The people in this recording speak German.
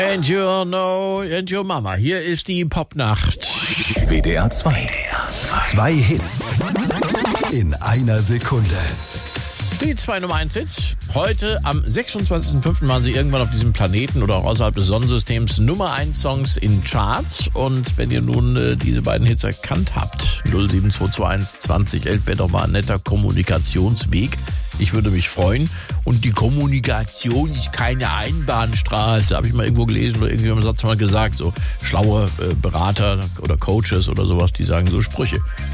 And you know, and your mama. Hier ist die Popnacht. WDR 2. Zwei Hits in einer Sekunde. Die 2 Nummer 1 Hits. Heute am 26.05. waren sie irgendwann auf diesem Planeten oder auch außerhalb des Sonnensystems Nummer 1 Songs in Charts. Und wenn ihr nun diese beiden Hits erkannt habt, 07221 2011 wäre doch mal ein netter Kommunikationsweg. Ich würde mich freuen. Und die Kommunikation ist keine Einbahnstraße, habe ich mal irgendwo gelesen oder irgendjemand hat es mal gesagt. So schlaue Berater oder Coaches oder sowas, die sagen so Sprüche.